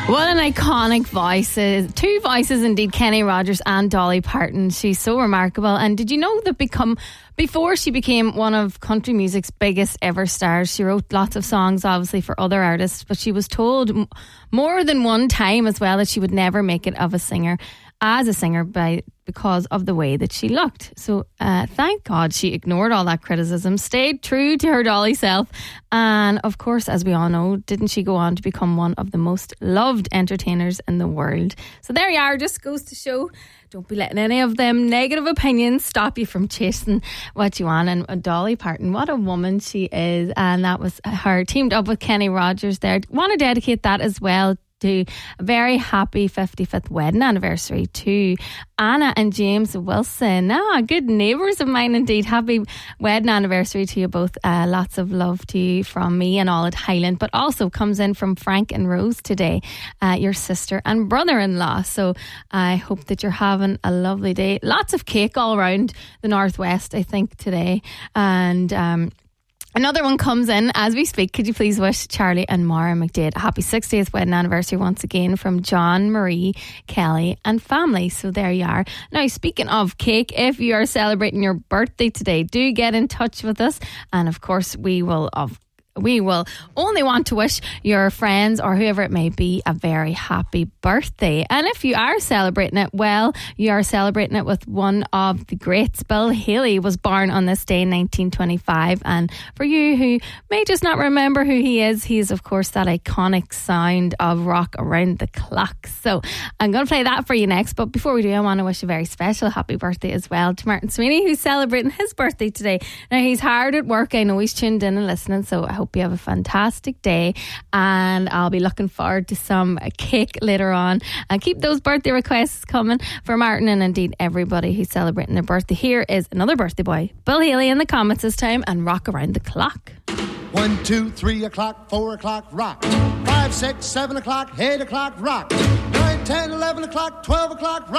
What an iconic voice. Two voices indeed, Kenny Rogers and Dolly Parton. She's so remarkable. And did you know that before she became one of country music's biggest ever stars, she wrote lots of songs obviously for other artists, but she was told more than one time as well that she would never make it as a singer because of the way that she looked. So thank God she ignored all that criticism, stayed true to her Dolly self, and of course, as we all know, didn't she go on to become one of the most loved entertainers in the world. So there you are, just goes to show, don't be letting any of them negative opinions stop you from chasing what you want. And Dolly Parton, what a woman she is, and that was her teamed up with Kenny Rogers there. Want to dedicate that as well to a very happy 55th wedding anniversary to Anna and James Wilson. Good neighbours of mine indeed. Happy wedding anniversary to you both. Lots of love to you from me and all at Highland, but also comes in from Frank and Rose today, your sister and brother-in-law. So I hope that you're having a lovely day. Lots of cake all around the northwest, I think, today. And another one comes in as we speak. Could you please wish Charlie and Maura McDade a happy 60th wedding anniversary once again from John, Marie, Kelly and family. So there you are. Now, speaking of cake, if you are celebrating your birthday today, do get in touch with us. And of course, we will only want to wish your friends or whoever it may be a very happy birthday. And if you are celebrating it, well, you are celebrating it with one of the greats. Bill Haley was born on this day in 1925. And for you who may just not remember who he is of course that iconic sound of Rock Around the Clock. So I'm going to play that for you next. But before we do, I want to wish a very special happy birthday as well to Martin Sweeney, who's celebrating his birthday today. Now, he's hard at work. I know he's tuned in and listening, so I hope you have a fantastic day, and I'll be looking forward to some cake later on. And keep those birthday requests coming for Martin and indeed everybody who's celebrating their birthday. Here is another birthday boy, Bill Haley, in the comments this time, and Rock Around the Clock. 1, 2, 3 o'clock, 4 o'clock, rock. 5, 6, 7 o'clock, 8 o'clock, rock. 9, 10, 11 o'clock, 12 o'clock, rock.